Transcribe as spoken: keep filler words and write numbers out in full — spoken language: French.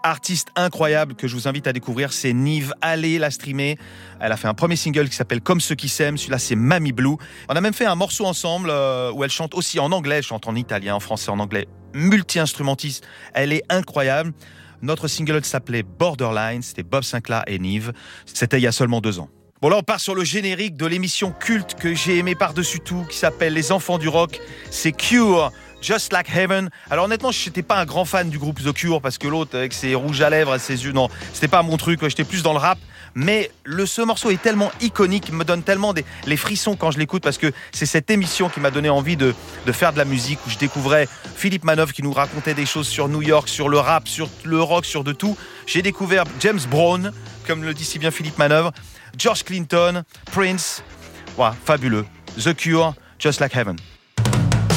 artiste incroyable que je vous invite à découvrir, c'est Nive. Allez la streamer. Elle a fait un premier single qui s'appelle Comme ceux qui s'aiment. Celui-là, c'est Mamie Blue. On a même fait un morceau ensemble euh, où elle chante aussi en anglais. Elle chante en italien, en français, en anglais. Multi-instrumentiste. Elle est incroyable. Notre single s'appelait Borderline. C'était Bob Sinclair et Nive. C'était il y a seulement deux ans. Bon, là, on part sur le générique de l'émission culte que j'ai aimé par-dessus tout, qui s'appelle Les Enfants du Rock. C'est Cure, Just Like Heaven. Alors honnêtement, je n'étais pas un grand fan du groupe The Cure, parce que l'autre, avec ses rouges à lèvres et ses yeux, non, c'était pas mon truc, j'étais plus dans le rap. Mais le, ce morceau est tellement iconique, me donne tellement des, les frissons quand je l'écoute, parce que c'est cette émission qui m'a donné envie de, de faire de la musique, où je découvrais Philippe Manœuvre qui nous racontait des choses sur New York, sur le rap, sur le rock, sur de tout. J'ai découvert James Brown, comme le dit si bien Philippe Manœuvre, George Clinton, Prince, ouais, fabuleux. The Cure, Just Like Heaven.